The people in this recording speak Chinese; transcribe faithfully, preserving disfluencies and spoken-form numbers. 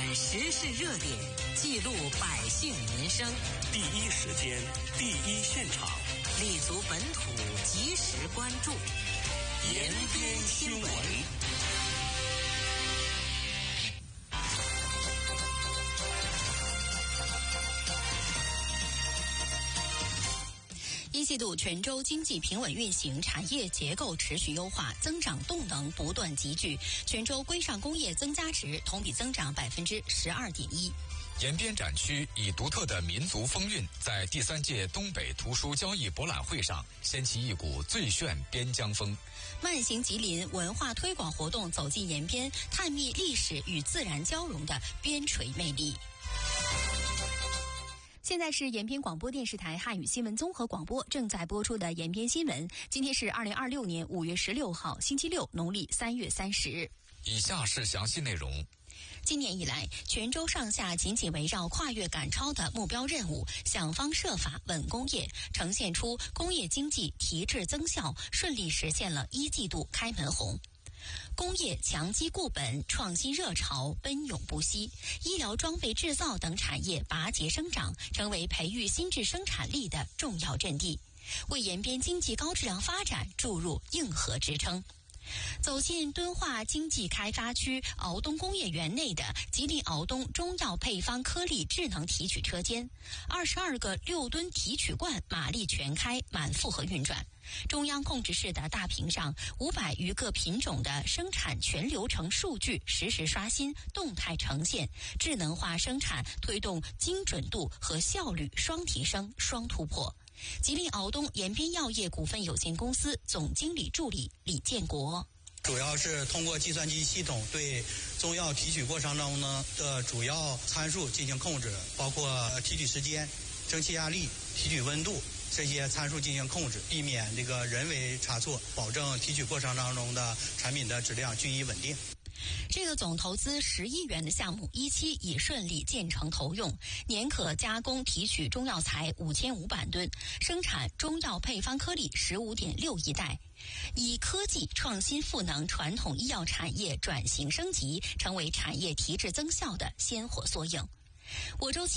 传时事热点，记录百姓民生， 第一时间，第一现场， 立足本土，及时关注， 延边新闻。 一季度泉州经济平稳运行，产业结构持续优化，增长动能不断集聚。泉州规上工业增加值同比增长百分之十二点一。 延边展区以独特的民族风韵，在第三届东北图书交易博览会上掀起一股最炫边疆风。 慢行吉林文化推广活动走进延边，探秘历史与自然交融的边陲魅力。现在是延边广播电视台汉语新闻综合广播正在播出的延边新闻。今天是二零二六年五月十六号，星期六，农历三月三十日。 以下是详细内容。 今年以来，泉州上下紧紧围绕跨越赶超的目标任务，想方设法稳工业，呈现出工业经济提质增效，顺利实现了一季度开门红。工业强基固本，创新热潮奔涌不息，医疗装备制造等产业拔节生长，成为培育新质生产力的重要阵地，为延边经济高质量发展注入硬核支撑。走进敦化经济开发区敖东工业园内的吉林敖东中药配方颗粒智能提取车间，二十二个六吨提取罐马力全开，满负荷运转。中央控制室的大屏上，五百余个品种的生产全流程数据实时刷新，动态呈现，智能化生产推动精准度和效率双提升、双突破。吉林敖东延边药业股份有限公司总经理助理李建国。 主要是通过计算机系统对中药提取过程中呢的主要参数进行控制，包括提取时间、蒸汽压力、提取温度这些参数进行控制，避免这个人为差错，保证提取过程当中的产品的质量均一稳定。 这个总投资十亿元的项目一期已顺利建成投用，年可加工提取中药材五千五百吨，生产中药配方颗粒十五点六亿袋，以科技创新赋能传统医药产业转型升级，成为产业提质增效的鲜活缩影。我州